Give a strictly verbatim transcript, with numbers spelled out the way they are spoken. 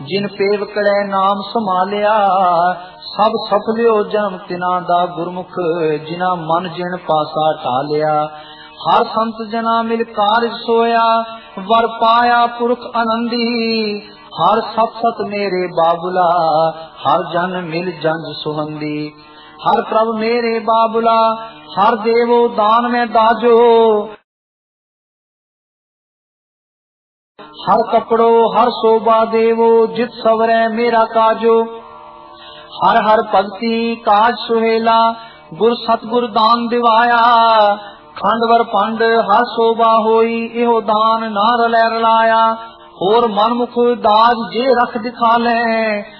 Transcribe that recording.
जिन पेवकड़े नाम संभालिया, सब सफलियो जन्म तिना दा गुरमुख, जिना मन जिन पासा टालिया। हर संत जना मिल कारज सोया, वर पाया पुरख आनंदी। हर सत सत मेरे बाबुला, हर जन मिल जंज सुहंदी। हर प्रभ मेरे बाबुला, हर देवो दान में दाजो। हर कपड़ो हर शोभा देवो, जित सवरै मेरा काजो। हर हर भक्ति काज सुहेला, गुर सतगुर दान दिवाया। खंडवर पंड हर शोभा होई, इहो दान ना रलै रलाया। और मनमुख दाज जे रख दिखा ले,